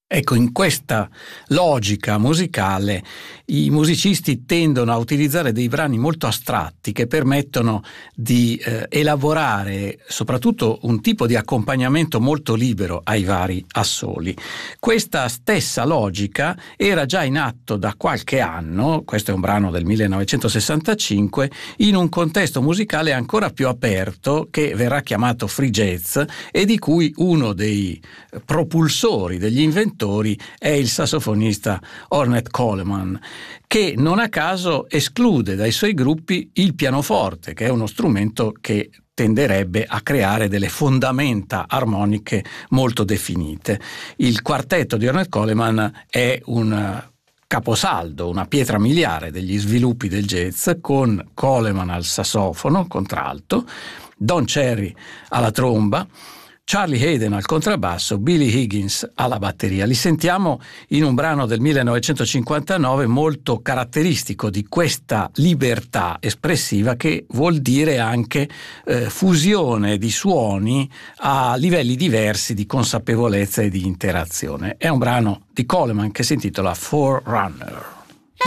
Ecco, in questa logica musicale i musicisti tendono a utilizzare dei brani molto astratti che permettono di elaborare soprattutto un tipo di accompagnamento molto libero ai vari assoli. Questa stessa logica era già in atto da qualche anno, questo è un brano del 1965, in un contesto musicale ancora più aperto che verrà chiamato free jazz e di cui uno dei propulsori, degli inventori è il sassofonista Ornette Coleman, che non a caso esclude dai suoi gruppi il pianoforte, che è uno strumento che tenderebbe a creare delle fondamenta armoniche molto definite. Il quartetto di Ornette Coleman è un caposaldo, una pietra miliare degli sviluppi del jazz, con Coleman al sassofono, contralto, Don Cherry alla tromba, Charlie Haden al contrabbasso, Billy Higgins alla batteria. Li sentiamo in un brano del 1959 molto caratteristico di questa libertà espressiva, che vuol dire anche fusione di suoni a livelli diversi di consapevolezza e di interazione. È un brano di Coleman che si intitola Forerunner.